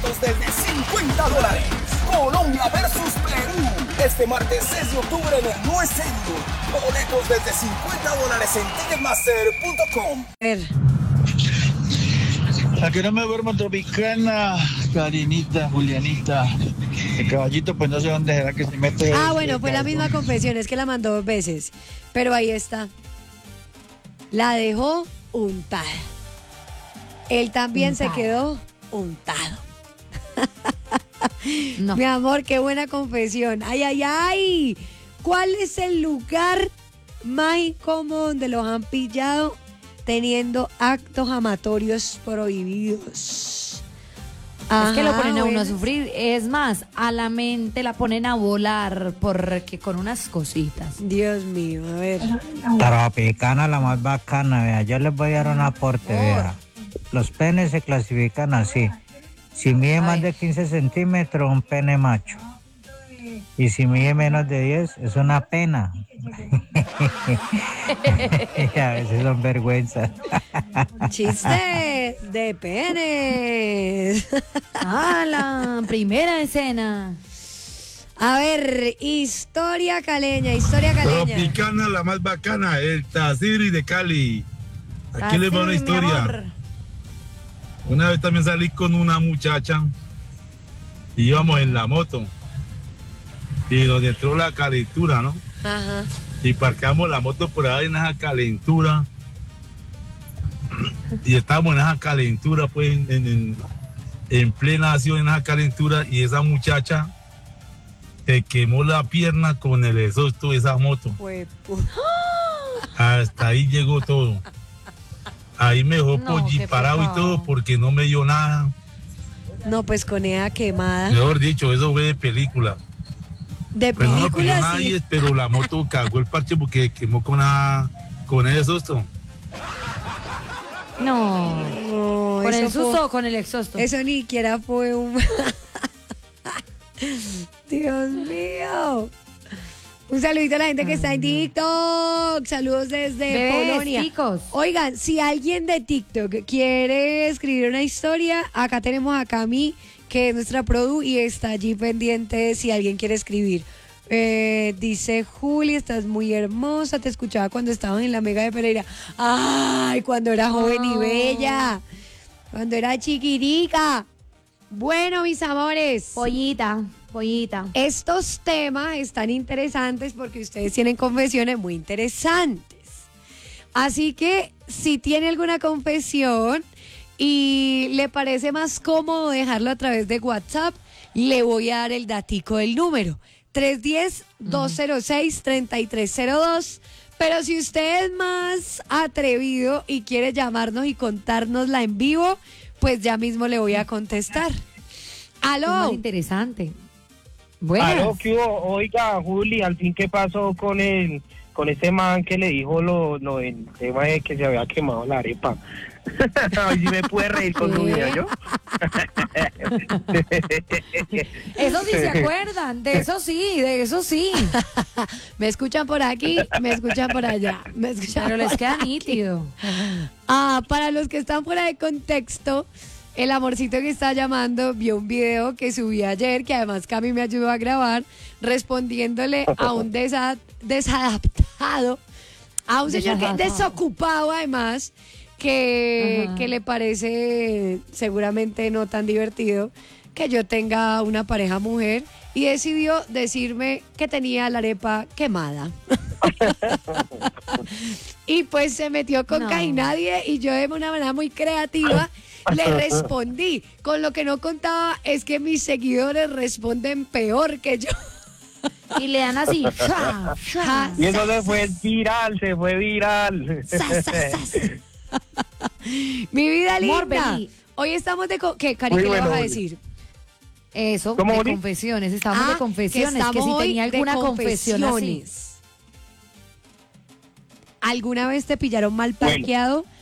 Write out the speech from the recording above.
Desde $50. Colombia versus Perú. Este martes 6 de octubre en el No Estadio. Boletos desde $50 en ticketmaster.com. La que no me duermo Tropicana, Karinita, Julianita. El caballito, pues no sé dónde será que se mete. Bueno, fue la misma confesión, es que la mandó 2 veces. Pero ahí está. La dejó untada. Él también se quedó untado. No. Mi amor, qué buena confesión. Ay, ay, ay. ¿Cuál es el lugar más incómodo donde los han pillado teniendo actos amatorios prohibidos? Es que lo ponen a uno a sufrir. Es más, a la mente la ponen a volar porque con unas cositas. Dios mío, a ver. Tropicana, la más bacana, vea. Yo les voy a dar un aporte, vea. Los penes se clasifican así. Si mide más de 15 centímetros, un pene macho. Y si mide menos de 10, es una pena. Y a veces son vergüenzas. Chistes de penes. La primera escena. A ver, historia caleña. Tropicana, la más bacana, el Taziri de Cali. Aquí les va una historia. Una vez también salí con una muchacha y íbamos en la moto y nos entró la calentura, ¿no? Ajá. Y parqueamos la moto por ahí en esa calentura y estábamos en esa calentura, pues en plena acción en esa calentura, y esa muchacha se quemó la pierna con el exhausto de esa moto. Hasta ahí llegó todo. Ahí me dejó parado y todo porque no me dio nada. No, pues con ella quemada. Mejor dicho, eso fue de película. De pues película, no sí. nadie, pero la moto cagó el parche porque quemó con el susto. No, con el susto o con el exhausto. Eso ni siquiera fue un... Dios mío. Un saludito a la gente que está en TikTok. Saludos desde Polonia. Chicos. Oigan, si alguien de TikTok quiere escribir una historia, acá tenemos a Cami, que es nuestra produ, y está allí pendiente si alguien quiere escribir. Dice Juli, estás muy hermosa, te escuchaba cuando estaban en la Mega de Pereira. Ay, cuando era joven y bella, cuando era chiquirica. Bueno, mis amores. Pollita. Estos temas están interesantes porque ustedes tienen confesiones muy interesantes. Así que si tiene alguna confesión y le parece más cómodo dejarlo a través de WhatsApp, le voy a dar el datico del número. 310-206-3302. Pero si usted es más atrevido y quiere llamarnos y contárnosla en vivo, pues ya mismo le voy a contestar. ¡Aló! Es más interesante. Buenas. Aló, ¿qué hubo? Oiga, Juli, al fin, ¿qué pasó con ese man que le dijo lo del tema de que se había quemado la arepa? Ay, sí me pude reír con su video, ¿yo? Eso sí se acuerdan, de eso sí. Me escuchan por aquí, me escuchan por allá. Pero les queda nítido. Para los que están fuera de contexto, el amorcito que está llamando vio un video que subí ayer, que además Cami me ayudó a grabar, respondiéndole a un desadaptado, a un señor desocupado además, que le parece seguramente no tan divertido que yo tenga una pareja mujer, y decidió decirme que tenía la arepa quemada. Y pues se metió con casi nadie, y yo de una manera muy creativa le respondí. Con lo que no contaba es que mis seguidores responden peor que yo. Y le dan así. Y eso se fue viral. Mi vida linda. Hoy estamos de... ¿Qué, Cari, qué le vas a decir? Eso, de confesiones. Estamos de confesiones. Que si tenía alguna confesión así. ¿Alguna vez te pillaron mal parqueado